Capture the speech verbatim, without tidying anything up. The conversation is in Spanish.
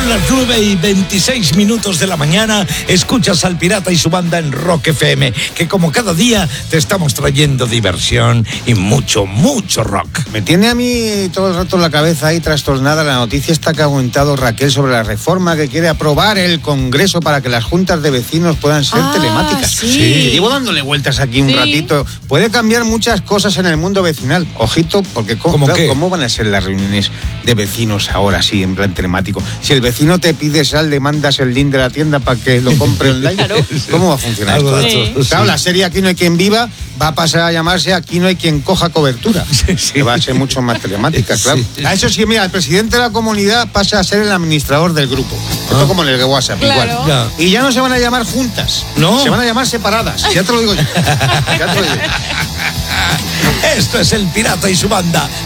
Son las nueve y veintiséis minutos de la mañana. Escuchas al Pirata y su banda en Rock F M, que como cada día te estamos trayendo diversión y mucho, mucho rock. Me tiene a mí todo el rato la cabeza ahí trastornada la noticia esta que ha comentado Raquel sobre la reforma que quiere aprobar el Congreso para que las juntas de vecinos puedan ser ah, telemáticas. Sí. sí. Llevo dándole vueltas aquí un sí. ratito. Puede cambiar muchas cosas en el mundo vecinal. Ojito, porque ¿cómo, ¿Cómo, claro, ¿cómo van a ser las reuniones de vecinos ahora sí, en plan telemático? Si el vecino te pide sal, le mandas el link de la tienda para que lo compre online. Claro. ¿Cómo va a funcionar esto? Sí. Claro, la serie Aquí no hay quien viva va a pasar a llamarse Aquí no hay quien coja cobertura. Sí, sí. Que va a ser mucho más telemática, claro. Sí. A eso sí, mira, el presidente de la comunidad pasa a ser el administrador del grupo. Ah. Esto como en el WhatsApp, claro. Igual. Ya. Y ya no se van a llamar juntas, no. Se van a llamar separadas. Ya te lo digo yo. Ya te lo digo yo. Esto es el Pirata y su banda